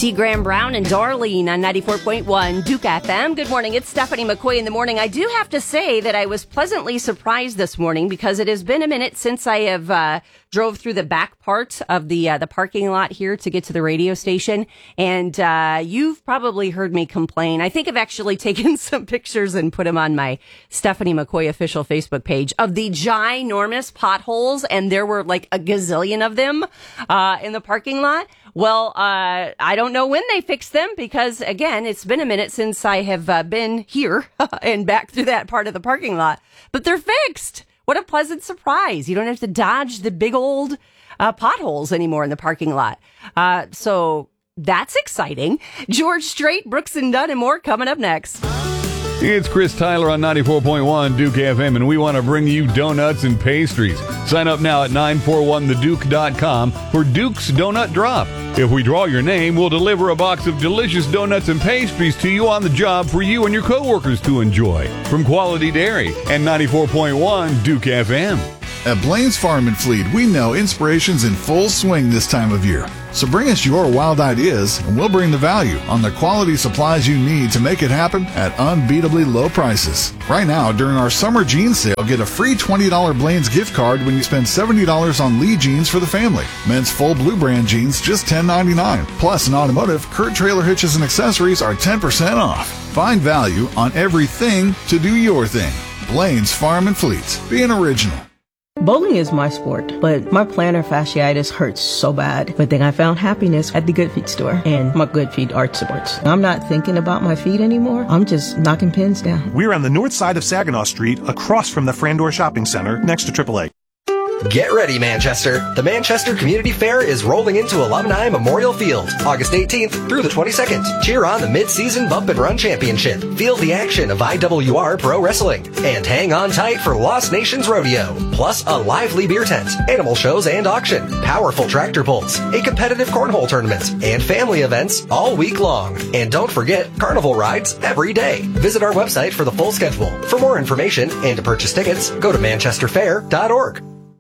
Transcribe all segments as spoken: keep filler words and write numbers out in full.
T. Graham Brown and Darlene on ninety-four point one Duke F M. Good morning. It's Stephanie McCoy in the morning. I do have to say that I was pleasantly surprised this morning because it has been a minute since I have uh, drove through the back part of the uh, the parking lot here to get to the radio station. And uh, you've probably heard me complain. I think I've actually taken some pictures and put them on my Stephanie McCoy official Facebook page of the ginormous potholes. And there were like a gazillion of them uh, in the parking lot. Well, uh, I don't know when they fix them because, again, it's been a minute since I have uh, been here and back through that part of the parking lot. But they're fixed. What a pleasant surprise. You don't have to dodge the big old uh, potholes anymore in the parking lot. Uh, so that's exciting. George Strait, Brooks and Dunn, and more coming up next. It's Chris Tyler on ninety-four point one Duke F M, and we want to bring you donuts and pastries. Sign up now at nine four one the duke dot com for Duke's Donut Drop. If we draw your name, we'll deliver a box of delicious donuts and pastries to you on the job for you and your coworkers to enjoy. From Quality Dairy and ninety-four point one Duke F M. At Blaine's Farm and Fleet, we know inspiration's in full swing this time of year. So bring us your wild ideas, and we'll bring the value on the quality supplies you need to make it happen at unbeatably low prices. Right now, during our summer jeans sale, get a free twenty dollars Blaine's gift card when you spend seventy dollars on Lee jeans for the family. Men's full blue brand jeans, just ten ninety-nine. Plus, in automotive, Kurt Trailer hitches and accessories are ten percent off. Find value on everything to do your thing. Blaine's Farm and Fleet. Be an original. Bowling is my sport, but my plantar fasciitis hurts so bad. But then I found happiness at the Good Feet store and my Good Feet arch supports. I'm not thinking about my feet anymore. I'm just knocking pins down. We're on the north side of Saginaw Street, across from the Frandor Shopping Center, next to triple A. Get ready, Manchester. The Manchester Community Fair is rolling into Alumni Memorial Field, August eighteenth through the twenty-second. Cheer on the Mid-Season Bump and Run Championship. Feel the action of I W R Pro Wrestling. And hang on tight for Lost Nations Rodeo. Plus a lively beer tent, animal shows and auction, powerful tractor pulls, a competitive cornhole tournament, and family events all week long. And don't forget carnival rides every day. Visit our website for the full schedule. For more information and to purchase tickets, go to manchester fair dot org.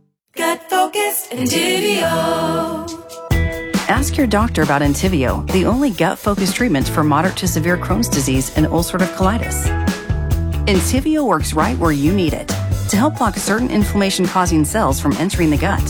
Gut Focus Entivio. Ask your doctor about Entivio, the only gut-focused treatment for moderate to severe Crohn's disease and ulcerative colitis. Entivio works right where you need it to help block certain inflammation-causing cells from entering the gut.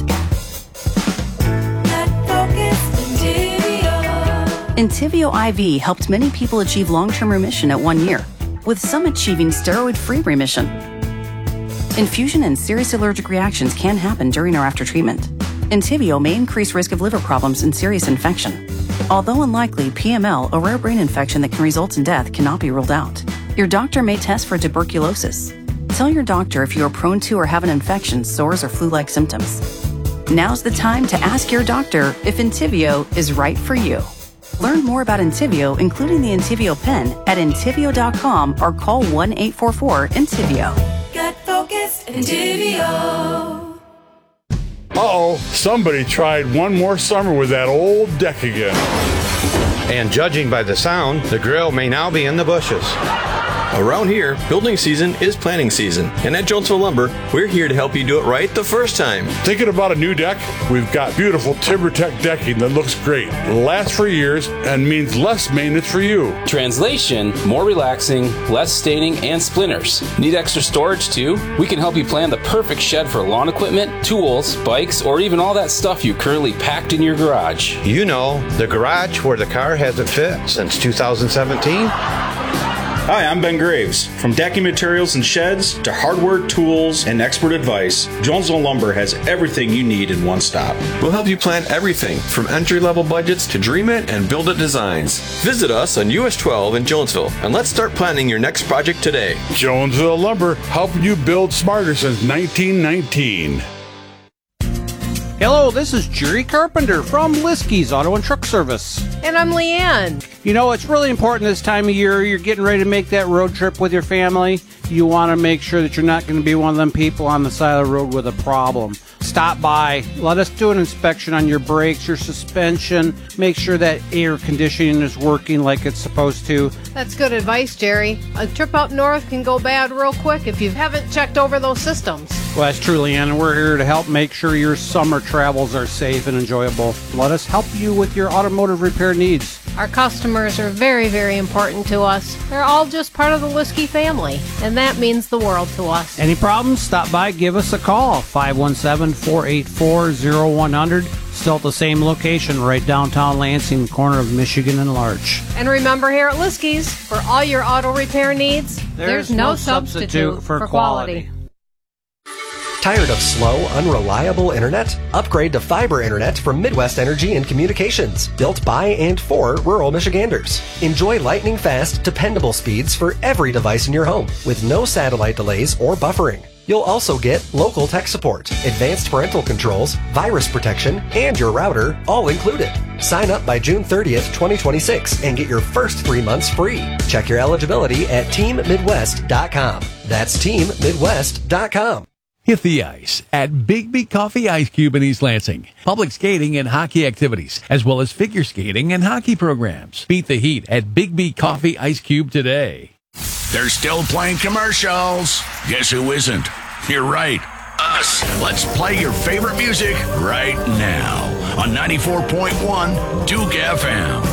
Gut Focus Entivio. Entivio I V helped many people achieve long-term remission at one year, with some achieving steroid-free remission. Infusion and serious allergic reactions can happen during or after treatment. Entivio may increase risk of liver problems and serious infection. Although unlikely, P M L, a rare brain infection that can result in death, cannot be ruled out. Your doctor may test for tuberculosis. Tell your doctor if you are prone to or have an infection, sores, or flu-like symptoms. Now's the time to ask your doctor if Entivio is right for you. Learn more about Entivio, including the Entivio pen, at entivio dot com or call one eight four four Entivio. Gut Focus Entivio. Uh-oh, somebody tried one more summer with that old deck again. And judging by the sound, the grill may now be in the bushes. Around here, building season is planning season, and at Jonesville Lumber, we're here to help you do it right the first time. Thinking about a new deck? We've got beautiful TimberTech decking that looks great, lasts for years, and means less maintenance for you. Translation, more relaxing, less staining, and splinters. Need extra storage too? We can help you plan the perfect shed for lawn equipment, tools, bikes, or even all that stuff you currently packed in your garage. You know, the garage where the car hasn't fit since two thousand seventeen. Hi, I'm Ben Graves. From decking materials and sheds to hardware, tools, and expert advice, Jonesville Lumber has everything you need in one stop. We'll help you plan everything from entry-level budgets to dream it and build it designs. Visit us on U S twelve in Jonesville, and let's start planning your next project today. Jonesville Lumber, helping you build smarter since nineteen nineteen. Hello, this is Jerry Carpenter from Liskey's Auto and Truck Service. And I'm Leanne. You know, it's really important this time of year. You're getting ready to make that road trip with your family. You want to make sure that you're not going to be one of them people on the side of the road with a problem. Stop by. Let us do an inspection on your brakes, your suspension. Make sure that air conditioning is working like it's supposed to. That's good advice, Jerry. A trip up north can go bad real quick if you haven't checked over those systems. Well, that's true, Leanne, and we're here to help make sure your summer travels are safe and enjoyable. Let us help you with your automotive repair needs. Our customers are very, very important to us. They're all just part of the Liskey family, and that means the world to us. Any problems? Stop by, give us a call. five one seven, four eight four, zero one zero zero. Still at the same location, right downtown Lansing, corner of Michigan and Larch. And remember, here at Liskey's, for all your auto repair needs, there's, there's no, no substitute, substitute for, for quality. quality. Tired of slow, unreliable internet? Upgrade to fiber internet from Midwest Energy and Communications, built by and for rural Michiganders. Enjoy lightning fast, dependable speeds for every device in your home, with no satellite delays or buffering. You'll also get local tech support, advanced parental controls, virus protection, and your router all included. Sign up by June thirtieth, twenty twenty-six and get your first three months free. Check your eligibility at team midwest dot com. That's team midwest dot com. Hit the ice at Bigby Coffee Ice Cube in East Lansing. Public skating and hockey activities, as well as figure skating and hockey programs. Beat the heat at Bigby Coffee Ice Cube today. They're still playing commercials. Guess who isn't? You're right. Us. Let's play your favorite music right now on ninety-four point one Duke F M.